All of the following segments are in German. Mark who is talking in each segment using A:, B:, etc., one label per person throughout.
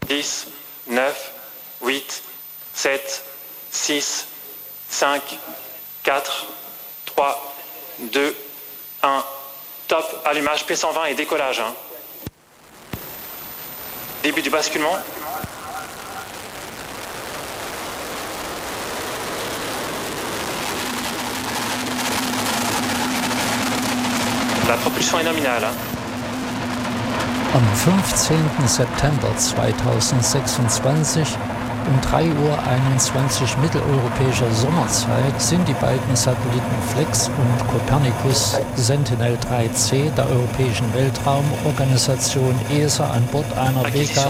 A: 10, 9, 8, 7, 6, 5, 4, 3, 2, 1. Top, allumage P120 et décollage. Début du basculement. La propulsion est nominale.
B: Am 15. September 2026 um 3:21 Uhr mitteleuropäischer Sommerzeit sind die beiden Satelliten Flex und Copernicus Sentinel-3C der Europäischen Weltraumorganisation ESA an Bord einer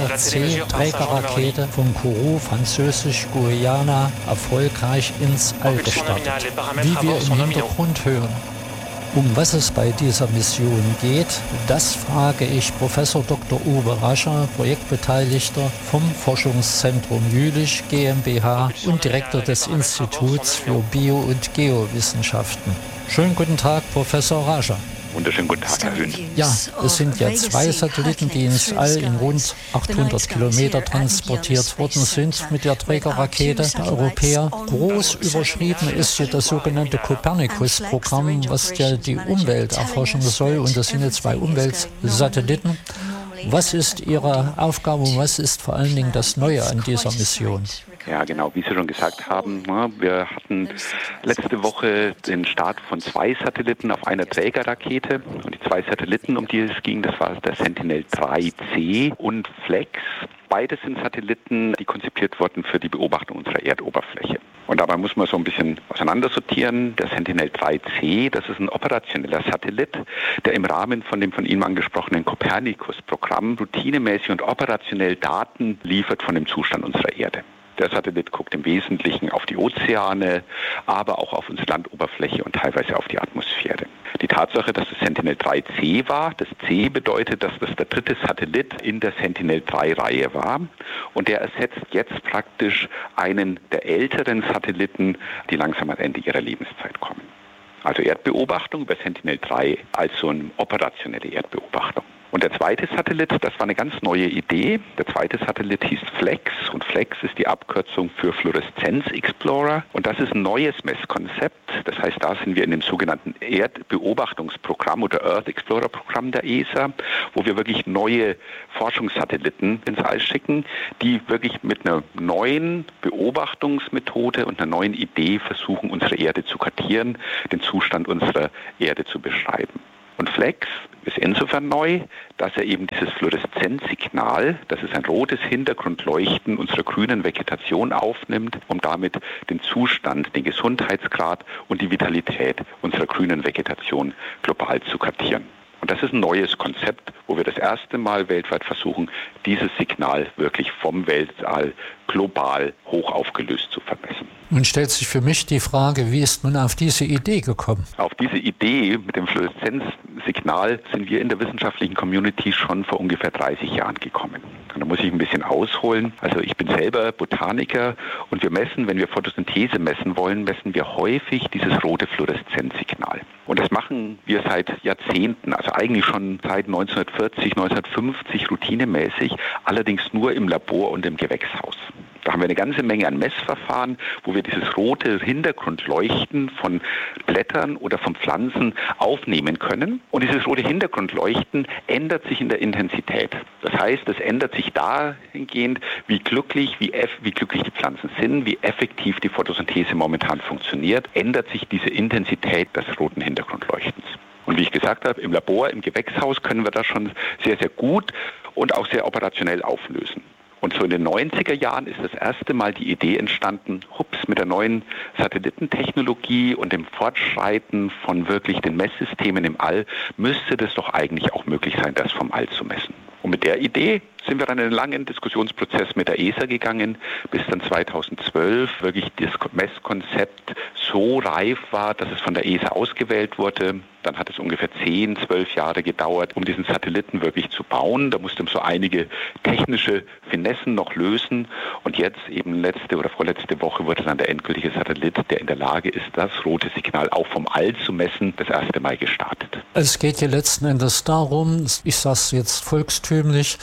B: Vega-C-Trägerrakete von Kourou, französisch-Guyana, erfolgreich ins All gestartet. Wie wir im Hintergrund hören. Um was es bei dieser Mission geht, das frage ich Professor Dr. Uwe Rascher, Projektbeteiligter vom Forschungszentrum Jülich GmbH und Direktor des Instituts für Bio- und Geowissenschaften. Schönen guten Tag, Professor Rascher.
C: Wunderschönen guten Tag, Herr Höhn.
B: Ja, es sind ja 2 Satelliten, die ins All in rund 800 Kilometer transportiert worden sind mit der Trägerrakete der Europäer. Groß überschrieben ist hier das sogenannte Copernicus-Programm, was ja die Umwelt erforschen soll. Und das sind jetzt 2 Umweltsatelliten. Was ist Ihre Aufgabe und was ist vor allen Dingen das Neue an dieser Mission?
C: Ja, genau, wie Sie schon gesagt haben, wir hatten letzte Woche den Start von 2 Satelliten auf einer Trägerrakete. Und die 2 Satelliten, um die es ging, das war der Sentinel-3C und Flex. Beide sind Satelliten, die konzipiert wurden für die Beobachtung unserer Erdoberfläche. Und dabei muss man so ein bisschen auseinandersortieren. Der Sentinel-3C, das ist ein operationeller Satellit, der im Rahmen von dem von Ihnen angesprochenen Copernicus-Programm routinemäßig und operationell Daten liefert von dem Zustand unserer Erde. Der Satellit guckt im Wesentlichen auf die Ozeane, aber auch auf unsere Landoberfläche und teilweise auf die Atmosphäre. Die Tatsache, dass es Sentinel-3C war, das C bedeutet, dass das der 3. Satellit in der Sentinel-3-Reihe war. Und der ersetzt jetzt praktisch einen der älteren Satelliten, die langsam am Ende ihrer Lebenszeit kommen. Also Erdbeobachtung über Sentinel-3 als so eine operationelle Erdbeobachtung. Und der 2. Satellit, das war eine ganz neue Idee. Der 2. Satellit hieß Flex und Flex ist die Abkürzung für Fluoreszenz Explorer. Und das ist ein neues Messkonzept. Das heißt, da sind wir in dem sogenannten Erdbeobachtungsprogramm oder Earth Explorer Programm der ESA, wo wir wirklich neue Forschungssatelliten ins All schicken, die wirklich mit einer neuen Beobachtungsmethode und einer neuen Idee versuchen, unsere Erde zu kartieren, den Zustand unserer Erde zu beschreiben. Und Flex ist insofern neu, dass er eben dieses Fluoreszenzsignal, das ist ein rotes Hintergrundleuchten unserer grünen Vegetation aufnimmt, um damit den Zustand, den Gesundheitsgrad und die Vitalität unserer grünen Vegetation global zu kartieren. Und das ist ein neues Konzept, wo wir das erste Mal weltweit versuchen, dieses Signal wirklich vom Weltall global hoch aufgelöst zu vermessen.
B: Nun stellt sich für mich die Frage, wie ist man auf diese Idee gekommen?
C: Auf diese Idee mit dem Fluoreszenzsignal sind wir in der wissenschaftlichen Community schon vor ungefähr 30 Jahren gekommen. Und da muss ich ein bisschen ausholen. Also ich bin selber Botaniker und wir messen, wenn wir Photosynthese messen wollen, messen wir häufig dieses rote Fluoreszenzsignal. Und das machen wir seit Jahrzehnten, also eigentlich schon seit 1940, 1950 routinemäßig, allerdings nur im Labor und im Gewächshaus. Da haben wir eine ganze Menge an Messverfahren, wo wir dieses rote Hintergrundleuchten von Blättern oder von Pflanzen aufnehmen können. Und dieses rote Hintergrundleuchten ändert sich in der Intensität. Das heißt, es ändert sich dahingehend, wie glücklich die Pflanzen sind, wie effektiv die Photosynthese momentan funktioniert, ändert sich diese Intensität des roten Hintergrundleuchtens. Und wie ich gesagt habe, im Labor, im Gewächshaus können wir das schon sehr, sehr gut und auch sehr operationell auflösen. Und so in den 90er Jahren ist das erste Mal die Idee entstanden, mit der neuen Satellitentechnologie und dem Fortschreiten von wirklich den Messsystemen im All, müsste das doch eigentlich auch möglich sein, das vom All zu messen. Und mit der Idee sind wir dann in einen langen Diskussionsprozess mit der ESA gegangen, bis dann 2012 wirklich das Messkonzept so reif war, dass es von der ESA ausgewählt wurde. Dann hat es ungefähr 10, 12 Jahre gedauert, um diesen Satelliten wirklich zu bauen. Da musste man so einige technische Finessen noch lösen. Und jetzt eben letzte oder vorletzte Woche wurde dann der endgültige Satellit, der in der Lage ist, das rote Signal auch vom All zu messen, das erste Mal gestartet.
B: Es geht hier letzten Endes darum, ich sage es jetzt volkstümlich, den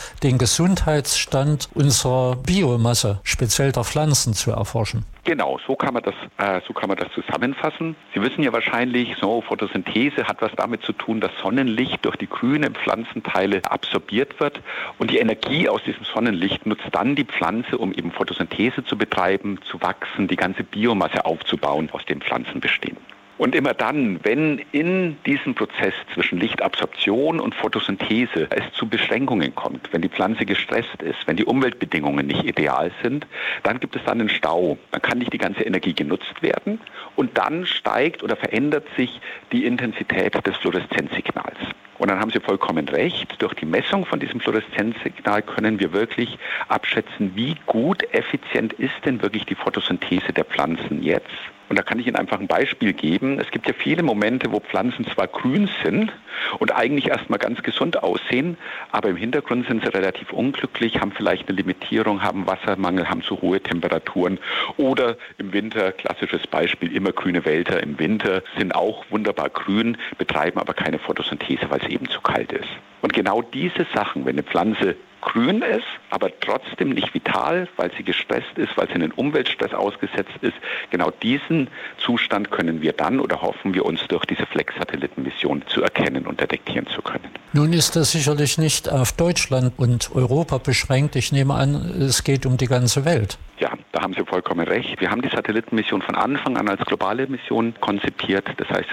B: Gesundheitsstand unserer Biomasse, speziell der Pflanzen, zu erforschen.
C: Genau, so kann man das zusammenfassen. Sie wissen ja wahrscheinlich, Photosynthese hat was damit zu tun, dass Sonnenlicht durch die grünen Pflanzenteile absorbiert wird und die Energie aus diesem Sonnenlicht nutzt dann die Pflanze, um eben Photosynthese zu betreiben, zu wachsen, die ganze Biomasse aufzubauen, aus dem Pflanzen bestehen. Und immer dann, wenn in diesem Prozess zwischen Lichtabsorption und Photosynthese es zu Beschränkungen kommt, wenn die Pflanze gestresst ist, wenn die Umweltbedingungen nicht ideal sind, dann gibt es dann einen Stau. Dann kann nicht die ganze Energie genutzt werden und dann steigt oder verändert sich die Intensität des Fluoreszenzsignals. Und dann haben Sie vollkommen recht, durch die Messung von diesem Fluoreszenzsignal können wir wirklich abschätzen, wie gut, effizient ist denn wirklich die Photosynthese der Pflanzen jetzt. Und da kann ich Ihnen einfach ein Beispiel geben. Es gibt ja viele Momente, wo Pflanzen zwar grün sind und eigentlich erstmal ganz gesund aussehen, aber im Hintergrund sind sie relativ unglücklich, haben vielleicht eine Limitierung, haben Wassermangel, haben zu hohe Temperaturen oder im Winter, klassisches Beispiel, immergrüne Wälder im Winter sind auch wunderbar grün, betreiben aber keine Photosynthese, weil es eben zu kalt ist. Und genau diese Sachen, wenn eine Pflanze grün ist, aber trotzdem nicht vital, weil sie gestresst ist, weil sie einen Umweltstress ausgesetzt ist. Genau diesen Zustand können wir dann oder hoffen wir uns durch diese Flex-Satellitenmission zu erkennen und detektieren zu können.
B: Nun ist das sicherlich nicht auf Deutschland und Europa beschränkt. Ich nehme an, es geht um die ganze Welt.
C: Ja, da haben Sie vollkommen recht. Wir haben die Satellitenmission von Anfang an als globale Mission konzipiert. Das heißt,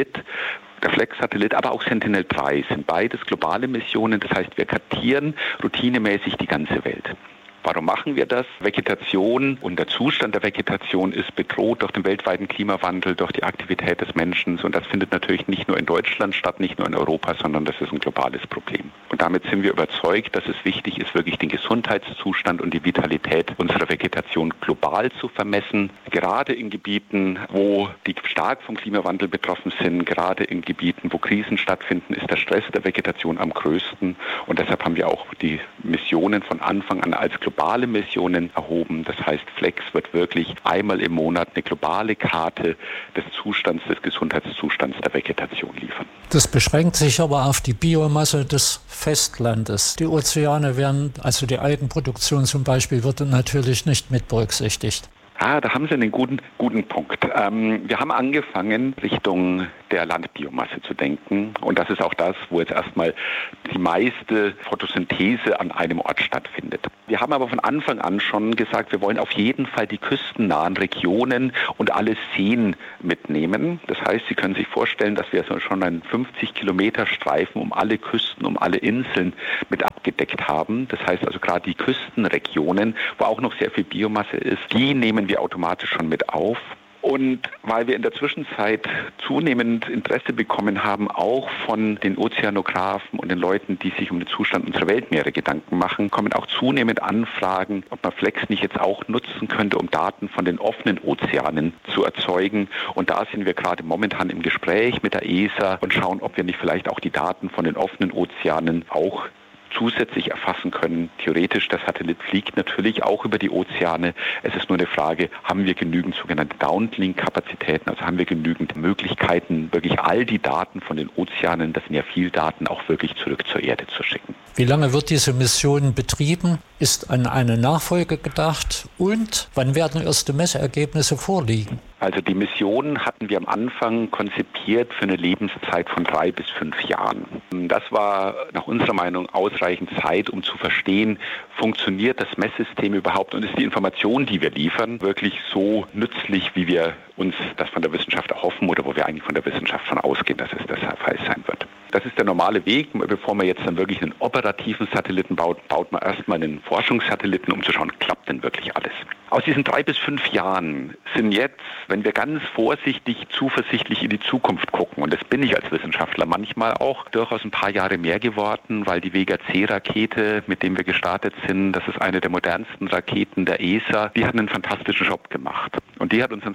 C: der Flex-Satellit, aber auch Sentinel-3 sind beides globale Missionen. Das heißt, wir kartieren routinemäßig die ganze Welt. Warum machen wir das? Vegetation und der Zustand der Vegetation ist bedroht durch den weltweiten Klimawandel, durch die Aktivität des Menschen. Und das findet natürlich nicht nur in Deutschland statt, nicht nur in Europa, sondern das ist ein globales Problem. Und damit sind wir überzeugt, dass es wichtig ist, wirklich den Gesundheitszustand und die Vitalität unserer Vegetation global zu vermessen. Gerade in Gebieten, wo die stark vom Klimawandel betroffen sind, gerade in Gebieten, wo Krisen stattfinden, ist der Stress der Vegetation am größten. Und deshalb haben wir auch die Missionen von Anfang an als globale Missionen erhoben. Das heißt, Flex wird wirklich einmal im Monat eine globale Karte des Gesundheitszustands der Vegetation liefern.
B: Das beschränkt sich aber auf die Biomasse des Festlandes. Die Ozeane werden, also die Algenproduktion zum Beispiel, wird natürlich nicht mit berücksichtigt.
C: Da haben Sie einen guten Punkt. Wir haben angefangen, Richtung der Landbiomasse zu denken. Und das ist auch das, wo jetzt erstmal die meiste Photosynthese an einem Ort stattfindet. Wir haben aber von Anfang an schon gesagt, wir wollen auf jeden Fall die küstennahen Regionen und alle Seen mitnehmen. Das heißt, Sie können sich vorstellen, dass wir schon einen 50-Kilometer-Streifen um alle Küsten, um alle Inseln mit abgedeckt haben. Das heißt also gerade die Küstenregionen, wo auch noch sehr viel Biomasse ist, die nehmen wir automatisch schon mit auf. Und weil wir in der Zwischenzeit zunehmend Interesse bekommen haben, auch von den Ozeanographen und den Leuten, die sich um den Zustand unserer Weltmeere Gedanken machen, kommen auch zunehmend Anfragen, ob man Flex nicht jetzt auch nutzen könnte, um Daten von den offenen Ozeanen zu erzeugen. Und da sind wir gerade momentan im Gespräch mit der ESA und schauen, ob wir nicht vielleicht auch die Daten von den offenen Ozeanen auch zusätzlich erfassen können. Theoretisch, der Satellit fliegt natürlich auch über die Ozeane. Es ist nur eine Frage, haben wir genügend sogenannte Downlink-Kapazitäten, also haben wir genügend Möglichkeiten, wirklich all die Daten von den Ozeanen, das sind ja viel Daten, auch wirklich zurück zur Erde zu schicken.
B: Wie lange wird diese Mission betrieben? Ist an eine Nachfolge gedacht? Und wann werden erste Messergebnisse vorliegen?
C: Also die Mission hatten wir am Anfang konzipiert für eine Lebenszeit von 3 bis 5 Jahren. Das war nach unserer Meinung ausreichend Zeit, um zu verstehen, funktioniert das Messsystem überhaupt und ist die Information, die wir liefern, wirklich so nützlich, wie wir uns das von der Wissenschaft erhoffen oder wo wir eigentlich von der Wissenschaft von ausgehen, dass es der Fall sein wird. Das ist der normale Weg. Bevor man jetzt dann wirklich einen operativen Satelliten baut, baut man erstmal einen Forschungssatelliten, um zu schauen, klappt denn wirklich alles. Aus diesen 3 bis 5 Jahren sind jetzt, wenn wir ganz vorsichtig, zuversichtlich in die Zukunft gucken, und das bin ich als Wissenschaftler manchmal auch, durchaus ein paar Jahre mehr geworden, weil die Vega-C-Rakete, mit dem wir gestartet sind, das ist eine der modernsten Raketen der ESA, die hat einen fantastischen Job gemacht. Und die hat unseren Satelliten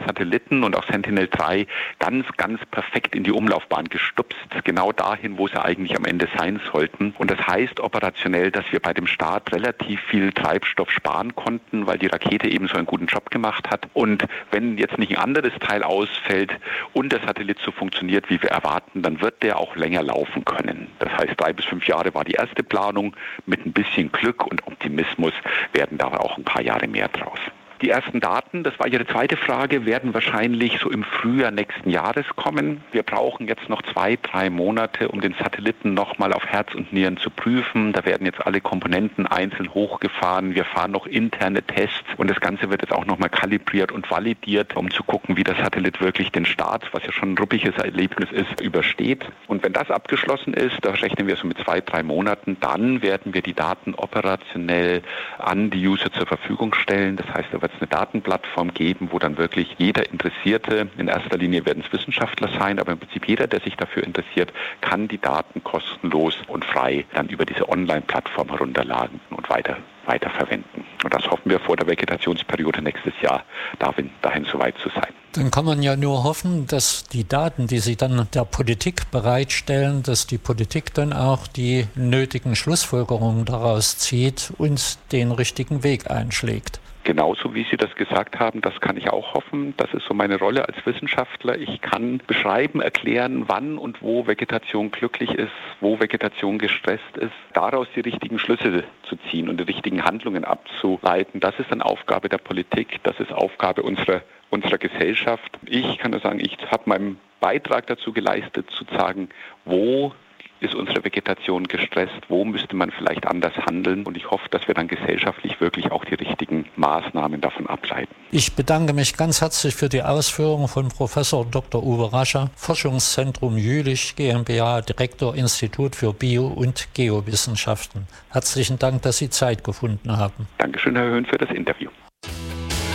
C: Satelliten und auch Sentinel-3 ganz, ganz perfekt in die Umlaufbahn gestupst, genau dahin, wo sie eigentlich am Ende sein sollten. Und das heißt operationell, dass wir bei dem Start relativ viel Treibstoff sparen konnten, weil die Rakete eben so einen guten Job gemacht hat. Und wenn jetzt nicht ein anderes Teil ausfällt und der Satellit so funktioniert, wie wir erwarten, dann wird der auch länger laufen können. Das heißt, 3 bis 5 Jahre war die erste Planung. Mit ein bisschen Glück und Optimismus werden da auch ein paar Jahre mehr draus. Die ersten Daten, das war Ihre zweite Frage, werden wahrscheinlich so im Frühjahr nächsten Jahres kommen. Wir brauchen jetzt noch 2-3 Monate, um den Satelliten nochmal auf Herz und Nieren zu prüfen. Da werden jetzt alle Komponenten einzeln hochgefahren. Wir fahren noch interne Tests und das Ganze wird jetzt auch nochmal kalibriert und validiert, um zu gucken, wie der Satellit wirklich den Start, was ja schon ein ruppiges Erlebnis ist, übersteht. Und wenn das abgeschlossen ist, da rechnen wir so mit 2-3 Monaten, dann werden wir die Daten operationell an die User zur Verfügung stellen. Das heißt, da wird es eine Datenplattform geben, wo dann wirklich jeder Interessierte, in erster Linie werden es Wissenschaftler sein, aber im Prinzip jeder, der sich dafür interessiert, kann die Daten kostenlos und frei dann über diese Online-Plattform herunterladen und weiterverwenden. Und das hoffen wir vor der Vegetationsperiode nächstes Jahr dahin soweit zu sein.
B: Dann kann man ja nur hoffen, dass die Daten, die Sie dann der Politik bereitstellen, dass die Politik dann auch die nötigen Schlussfolgerungen daraus zieht und den richtigen Weg einschlägt.
C: Genauso wie Sie das gesagt haben, das kann ich auch hoffen. Das ist so meine Rolle als Wissenschaftler. Ich kann beschreiben, erklären, wann und wo Vegetation glücklich ist, wo Vegetation gestresst ist, daraus die richtigen Schlüsse zu ziehen und die richtigen Handlungen abzuleiten. Das ist dann Aufgabe der Politik, das ist Aufgabe unserer Gesellschaft. Ich kann nur sagen, ich habe meinen Beitrag dazu geleistet, zu sagen, wo ist unsere Vegetation gestresst, wo müsste man vielleicht anders handeln, und ich hoffe, dass wir dann gesellschaftlich wirklich auch die richtigen Maßnahmen davon ableiten.
B: Ich bedanke mich ganz herzlich für die Ausführungen von Professor Dr. Uwe Rascher, Forschungszentrum Jülich GmbH, Direktor Institut für Bio- und Geowissenschaften. Herzlichen Dank, dass Sie Zeit gefunden haben.
C: Dankeschön, Herr Höhn, für das Interview.